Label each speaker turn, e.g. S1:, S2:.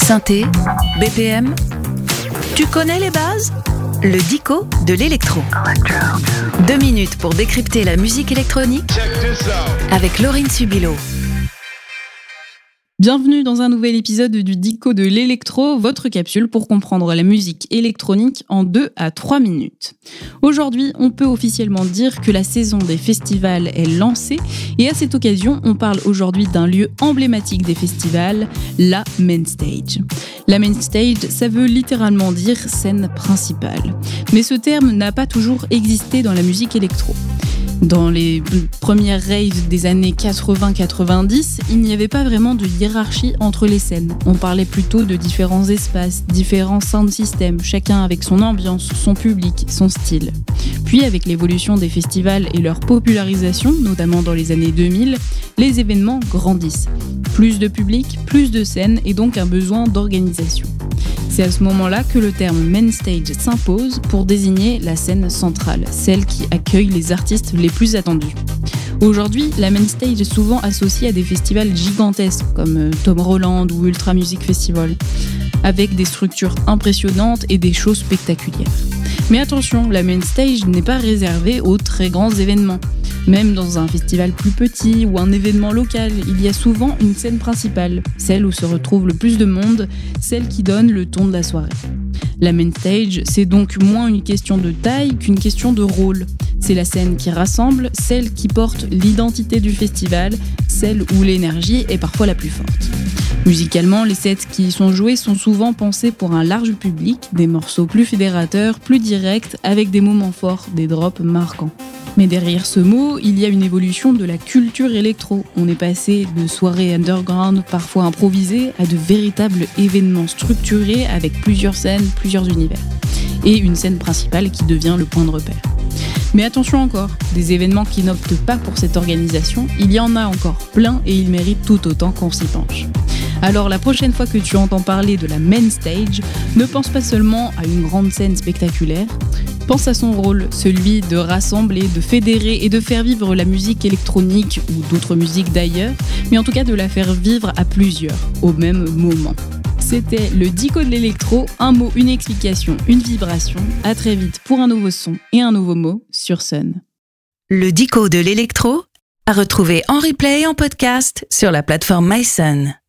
S1: Synthé, BPM, tu connais les bases ? Le Dico de l'électro. 2 minutes pour décrypter la musique électronique avec Laurine Subilo.
S2: Bienvenue dans un nouvel épisode du Dico de l'électro, votre capsule pour comprendre la musique électronique en 2 à 3 minutes. Aujourd'hui, on peut officiellement dire que la saison des festivals est lancée et à cette occasion, on parle aujourd'hui d'un lieu emblématique des festivals, la Main Stage. La Main Stage, ça veut littéralement dire scène principale. Mais ce terme n'a pas toujours existé dans la musique électro. Dans les premières raves des années 80-90, il n'y avait pas vraiment de hiérarchie entre les scènes. On parlait plutôt de différents espaces, différents sound systems, chacun avec son ambiance, son public, son style. Puis avec l'évolution des festivals et leur popularisation, notamment dans les années 2000, les événements grandissent. Plus de public, plus de scènes et donc un besoin d'organisation. C'est à ce moment-là que le terme Main Stage s'impose pour désigner la scène centrale, celle qui accueille les artistes les plus attendus. Aujourd'hui, la Main Stage est souvent associée à des festivals gigantesques comme Tomorrowland ou Ultra Music Festival, avec des structures impressionnantes et des shows spectaculaires. Mais attention, la Main Stage n'est pas réservée aux très grands événements. Même dans un festival plus petit ou un événement local, il y a souvent une scène principale, celle où se retrouve le plus de monde, celle qui donne le ton de la soirée. La Main Stage, c'est donc moins une question de taille qu'une question de rôle. C'est la scène qui rassemble, celle qui porte l'identité du festival, celle où l'énergie est parfois la plus forte. Musicalement, les sets qui y sont joués sont souvent pensés pour un large public, des morceaux plus fédérateurs, plus directs, avec des moments forts, des drops marquants. Mais derrière ce mot, il y a une évolution de la culture électro. On est passé de soirées underground, parfois improvisées, à de véritables événements structurés avec plusieurs scènes, plusieurs univers. Et une scène principale qui devient le point de repère. Mais attention encore, des événements qui n'optent pas pour cette organisation, il y en a encore plein et ils méritent tout autant qu'on s'y penche. Alors la prochaine fois que tu entends parler de la Main Stage, ne pense pas seulement à une grande scène spectaculaire, pense à son rôle, celui de rassembler, de fédérer et de faire vivre la musique électronique ou d'autres musiques d'ailleurs, mais en tout cas de la faire vivre à plusieurs, au même moment. C'était le Dico de l'électro, un mot, une explication, une vibration. À très vite pour un nouveau son et un nouveau mot sur Sun.
S1: Le Dico de l'électro, à retrouver en replay et en podcast sur la plateforme MySun.